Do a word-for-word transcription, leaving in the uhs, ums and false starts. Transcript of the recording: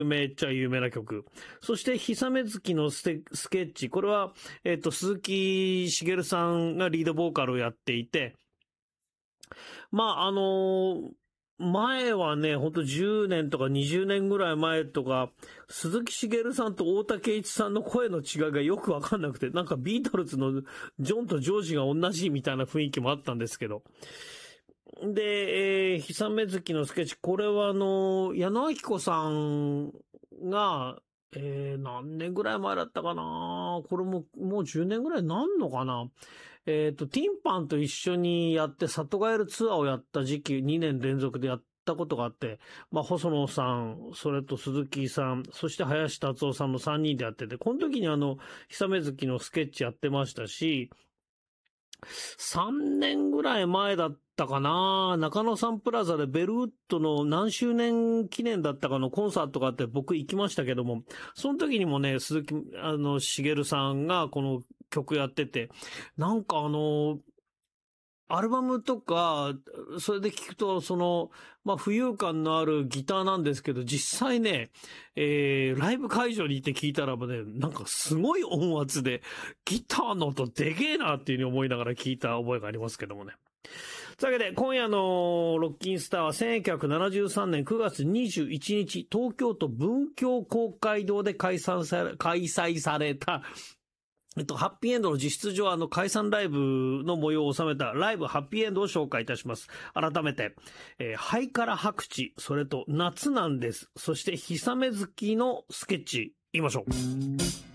有名っちゃ有名な曲。そして、久め月のステスケッチ。これは、えっと、鈴木茂さんがリードボーカルをやっていて、まあ、あのー前はね、ほんとじゅうねんとかにじゅうねんぐらい前とか、鈴木茂さんと大竹一さんの声の違いがよくわかんなくて、なんかビートルズのジョンとジョージが同じみたいな雰囲気もあったんですけど。で、えー、久め月のスケッチ、これはあの、矢野明子さんが、えー、何年ぐらい前だったかな、これも、もうじゅうねんぐらいなんのかな、えっと、ティンパンと一緒にやって、里帰るツアーをやった時期、にねん連続でやったことがあって、まあ、細野さん、それと鈴木さん、そして林達夫さんのさんにんでやってて、この時にあの、久め月のスケッチやってましたし、さんねんぐらい前だったかな、中野サンプラザでベルウッドの何周年記念だったかのコンサートがあって僕行きましたけども、その時にもね、鈴木、あの、茂さんがこの曲やってて、なんかあの、アルバムとか、それで聞くと、その、まあ、浮遊感のあるギターなんですけど、実際ね、えー、ライブ会場に行って聞いたらばね、なんかすごい音圧で、ギターの音でけえなっていう風に思いながら聞いた覚えがありますけどもね。というわけで、今夜のロッキンスターはせんきゅうひゃくななじゅうさんねんくがつにじゅういちにち、東京都文京公会堂で開催され、開催された、えっと、ハッピーエンドの実質上、あの、解散ライブの模様を収めたライブハッピーエンドを紹介いたします。改めて、えー、ハイカラ白地、それと夏なんです。そして、久め月のスケッチ、言いましょう。